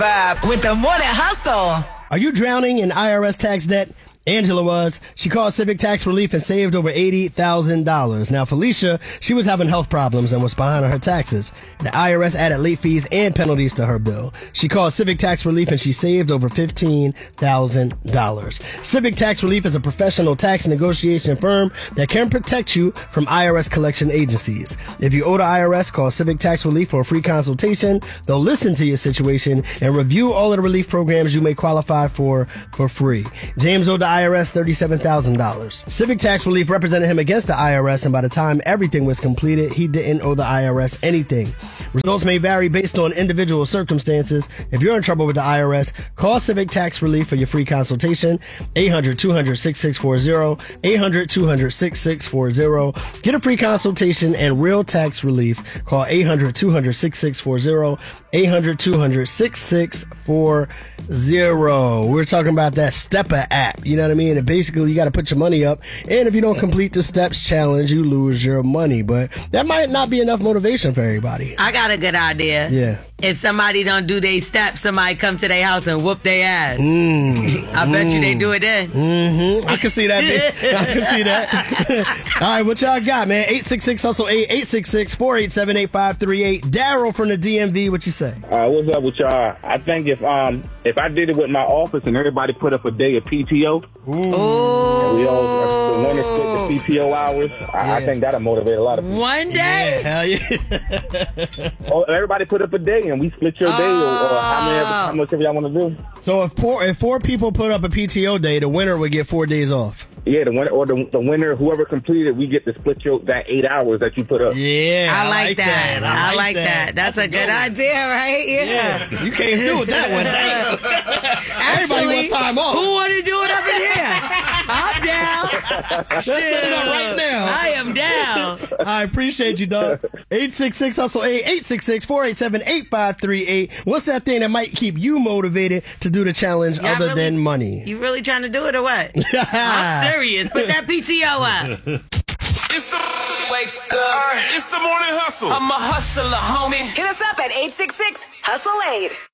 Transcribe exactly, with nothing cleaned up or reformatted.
Vibe with the Morning Hustle. Are you drowning in I R S tax debt? Angela was. She called Civic Tax Relief and saved over eighty thousand dollars. Now, Felicia, she was having health problems and was behind on her taxes. The I R S added late fees and penalties to her bill. She called Civic Tax Relief and she saved over fifteen thousand dollars. Civic Tax Relief is a professional tax negotiation firm that can protect you from I R S collection agencies. If you owe the I R S, call Civic Tax Relief for a free consultation. They'll listen to your situation and review all of the relief programs you may qualify for for free. James owed the I R S thirty-seven thousand dollars. Civic Tax Relief represented him against the I R S, and by the time everything was completed, he didn't owe the I R S anything. Results may vary based on individual circumstances. If you're in trouble with the I R S, call Civic Tax Relief for your free consultation. eight hundred, two hundred, six six four zero. eight hundred, two hundred, six six four zero. Get a free consultation and real tax relief. Call eight hundred, two hundred, six six four zero. eight hundred, two hundred, six six four zero. We're talking about that Stepper app. You know what I mean? And basically, you got to put your money up. And if you don't complete the steps challenge, you lose your money. But that might not be enough motivation for everybody. I got a good idea. Yeah. If somebody don't do their steps, somebody come to their house and whoop their ass. Mm, I mm, bet you they do it then. Mm-hmm. I can see that. I can see that. All right, what y'all got, man? eight six six hustle eight, eight six six, four eight seven, eight five three eight. Daryl from the D M V, what you say? Uh, what's up with y'all? I think if um if I did it with my office and everybody put up a day of P T O, Ooh. and we all the winners split the P T O hours, I, Yeah. I think that'll motivate a lot of people. One day? Yeah, hell yeah. Oh, everybody put up a day and we split your day, or, or how many, how much of y'all want to do? So if four if four people put up a P T O day, the winner would get four days off. Yeah, the winner or the, the winner, whoever completed, we get to split your that eight hours that you put up. Yeah, I like that. I like that. That's a good idea, right? Yeah. Yeah, you can't do it that one. Damn. Actually, Everybody want time off. who want to do it up in here? I'm down. Let's set it up right now. I am down. I appreciate you, dog. eight six six hustle eight, eight six six, four eight seven, eight five three eight. What's that thing that might keep you motivated to do the challenge Y'all other really- than money? You really trying to do it or what? I'm serious. Put that P T O up. It's the wake up. It's the morning hustle. I'm a hustler, homie. Hit us up at eight six six hustle eight.